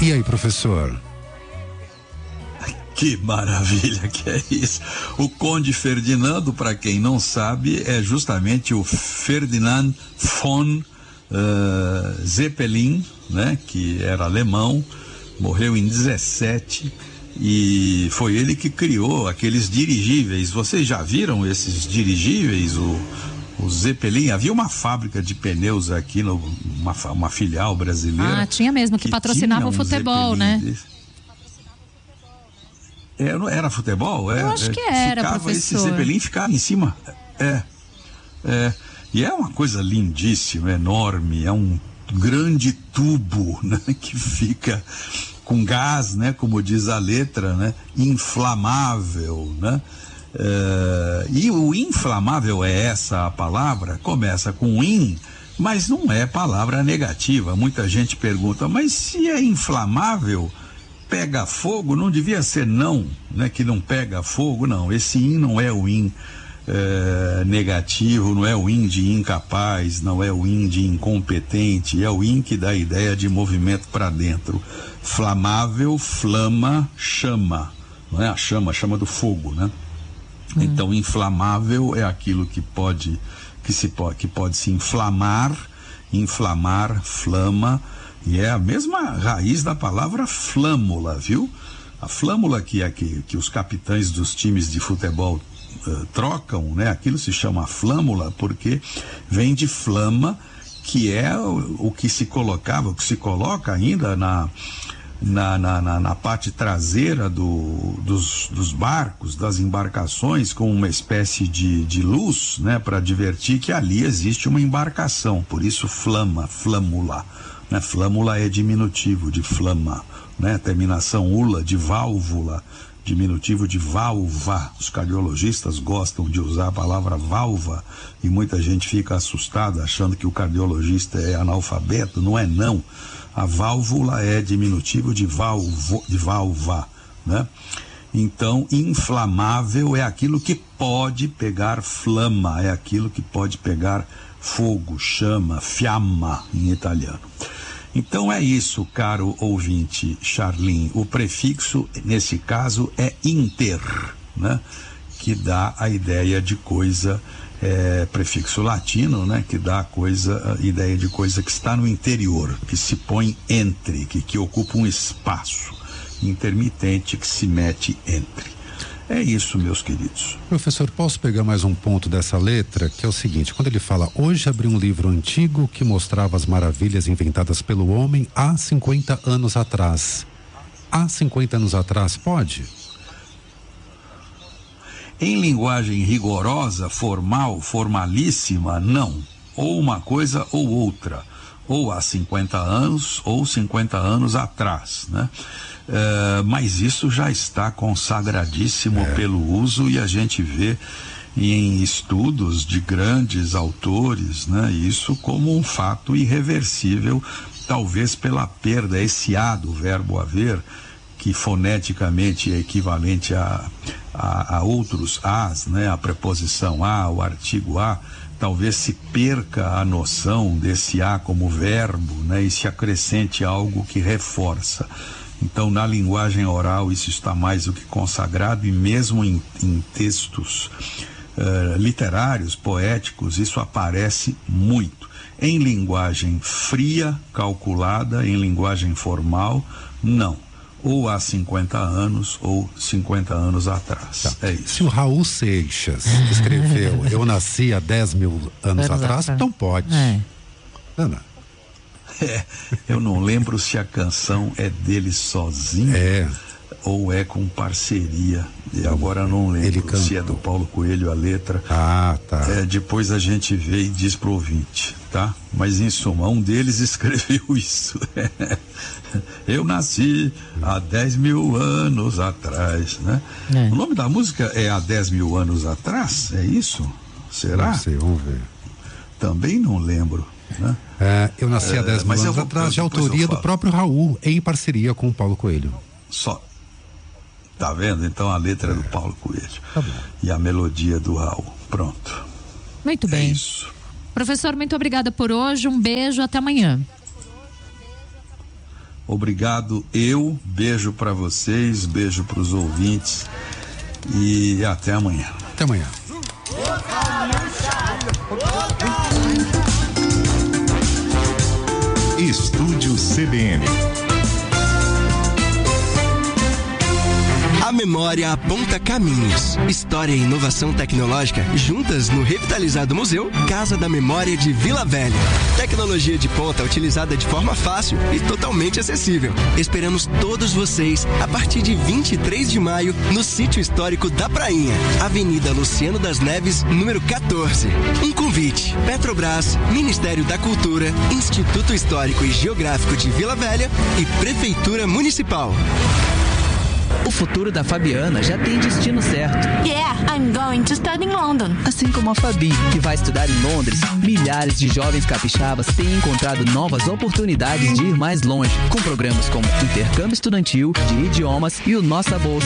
E aí, professor? Que maravilha que é isso. O Conde Ferdinando, para quem não sabe, é justamente o Ferdinand von Zeppelin, né? Que era alemão, morreu em 17 e foi ele que criou aqueles dirigíveis. Vocês já viram esses dirigíveis? O Zeppelin, havia uma fábrica de pneus aqui, uma filial brasileira. Ah, tinha mesmo, que patrocinava o futebol, né? Era futebol? Eu acho que era, professor. Esse Zeppelin ficava em cima. E é uma coisa lindíssima, enorme, é um grande tubo, né, que fica com gás, né, como diz a letra, né, inflamável, né? E o inflamável é essa a palavra, começa com in, mas não é palavra negativa. Muita gente pergunta, mas se é inflamável, pega fogo, não devia ser não, né, que não pega fogo, não. Esse in não é o in negativo, não é o in de incapaz, não é o in de incompetente, é o in que dá a ideia de movimento para dentro. Flamável, flama, chama, não é a chama do fogo, né? Então, inflamável é aquilo que pode se inflamar, flama, e é a mesma raiz da palavra flâmula, viu? A flâmula que os capitães dos times de futebol trocam, né? Aquilo se chama flâmula porque vem de flama, que é o que se colocava, o que se coloca ainda na parte traseira dos barcos, das embarcações, com uma espécie de luz, né? Para divertir que ali existe uma embarcação, por isso flâmula, né? Flâmula é diminutivo de flama, né? Terminação ula de válvula, diminutivo de válva. Os cardiologistas gostam de usar a palavra válva e muita gente fica assustada achando que o cardiologista é analfabeto. Não é, não. A válvula é diminutivo de válva, né? Então, inflamável é aquilo que pode pegar flama, é aquilo que pode pegar fogo, chama, fiamma em italiano. Então é isso, caro ouvinte Charlin. O prefixo, nesse caso, é inter, né? Que dá a ideia de coisa, prefixo latino, né? Que dá a ideia de coisa que está no interior, que se põe entre, que ocupa um espaço intermitente que se mete entre. É isso, meus queridos. Professor, posso pegar mais um ponto dessa letra, que é o seguinte: quando ele fala, hoje abri um livro antigo que mostrava as maravilhas inventadas pelo homem há 50 anos atrás. Há 50 anos atrás, pode? Em linguagem rigorosa, formal, formalíssima, não. Ou uma coisa ou outra. Ou há 50 anos ou 50 anos atrás, né? Mas isso já está consagradíssimo pelo uso, e a gente vê em estudos de grandes autores, né, isso como um fato irreversível, talvez pela perda, esse A do verbo haver, que foneticamente é equivalente a outros As, né, a preposição a, o artigo a, talvez se perca a noção desse A como verbo, né, e se acrescente algo que reforça. Então, na linguagem oral, isso está mais do que consagrado, e mesmo em textos literários, poéticos, isso aparece muito. Em linguagem fria, calculada, em linguagem formal, não. Ou há 50 anos ou 50 anos atrás. Tá. É isso. Se o Raul Seixas escreveu Eu nasci há 10 mil anos atrás, então pode. Não. Eu não lembro se a canção é dele sozinho ou é com parceria. E agora eu não lembro se é do Paulo Coelho a letra. Ah, tá. Depois a gente vê e diz pro ouvinte, tá? Mas em suma, um deles escreveu isso. Eu nasci há 10 mil anos atrás, né? O nome da música é Há 10 mil anos atrás? É isso? Será? Não sei, vamos ver. Também não lembro, né? Eu nasci há 10 mil anos atrás, de autoria do próprio Raul, em parceria com o Paulo Coelho. Só. Tá vendo? Então a letra é do Paulo Coelho. Tá bom. E a melodia do Raul. Pronto. Muito bem. É isso. Professor, muito obrigada por hoje. Um beijo, até amanhã. Obrigado, beijo para vocês, beijo para os ouvintes e até amanhã. Até amanhã. Estúdio CBN. A memória aponta caminhos. História e inovação tecnológica juntas no revitalizado museu Casa da Memória de Vila Velha. Tecnologia de ponta utilizada de forma fácil e totalmente acessível. Esperamos todos vocês a partir de 23 de maio no Sítio Histórico da Prainha, Avenida Luciano das Neves, número 14. Um convite: Petrobras, Ministério da Cultura, Instituto Histórico e Geográfico de Vila Velha e Prefeitura Municipal. O futuro da Fabiana já tem destino certo. Yeah, I'm going to study in London. Assim como a Fabi, que vai estudar em Londres, milhares de jovens capixabas têm encontrado novas oportunidades de ir mais longe, com programas como Intercâmbio Estudantil de Idiomas e o Nossa Bolsa.